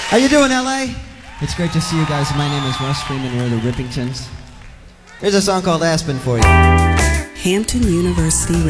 How you doing, LA? It's great to see you guys. My name is Russ Freeman. We're the Rippingtons. Here's a song called Aspen for you. Hampton University